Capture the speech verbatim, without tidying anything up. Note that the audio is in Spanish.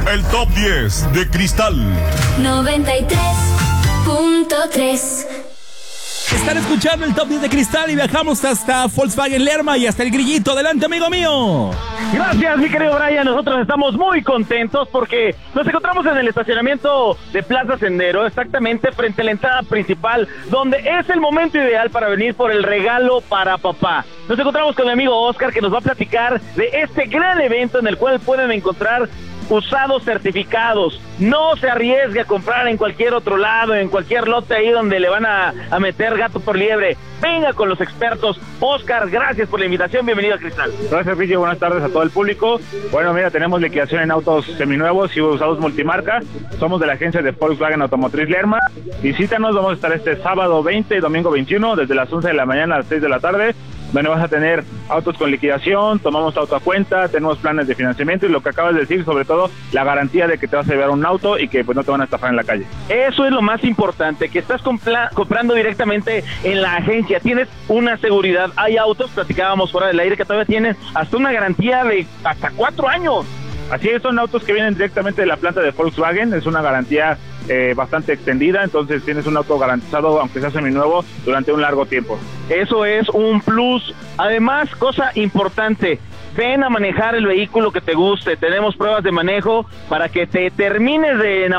El top diez de Cristal noventa y tres punto tres. Están escuchando el top diez de Cristal y viajamos hasta Volkswagen Lerma y hasta el Grillito. Adelante, amigo mío. Gracias, mi querido Brian. Nosotros estamos muy contentos porque nos encontramos en el estacionamiento de Plaza Sendero, exactamente frente a la entrada principal, donde es el momento ideal para venir por el regalo para papá. Nos encontramos con mi amigo Oscar, que nos va a platicar de este gran evento en el cual pueden encontrar usados certificados. No se arriesgue a comprar en cualquier otro lado, en cualquier lote ahí donde le van a, a meter gato por liebre. Venga con los expertos. Oscar, gracias por la invitación, bienvenido a Cristal. Gracias, Ricky, buenas tardes a todo el público. Bueno, mira, tenemos liquidación en autos seminuevos y usados multimarca. Somos de la agencia de Volkswagen Automotriz Lerma. Visítanos, vamos a estar este sábado veinte y domingo veintiuno, desde las once de la mañana a las seis de la tarde, donde vas a tener autos con liquidación, tomamos auto a cuenta, tenemos planes de financiamiento y lo que acabas de decir, sobre todo, la garantía de que te vas a llevar un auto y que pues no te van a estafar en la calle. Eso es lo más importante, que estás compla- comprando directamente en la agencia, tienes una seguridad. Hay autos, platicábamos fuera del aire, que todavía tienen hasta una garantía de hasta cuatro años. Así es, son autos que vienen directamente de la planta de Volkswagen, es una garantía eh, bastante extendida, entonces tienes un auto garantizado, aunque sea seminuevo, durante un largo tiempo. Eso es un plus. Además, cosa importante, ven a manejar el vehículo que te guste, tenemos pruebas de manejo para que te termines de enamorar